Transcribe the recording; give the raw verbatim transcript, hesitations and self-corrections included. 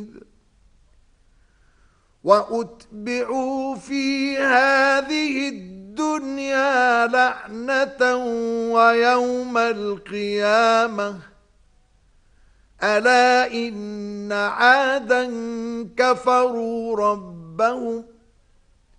وأتبعوا في هذه الدنيا لعنة ويوم القيامة ألا إن عادا كفروا ربهم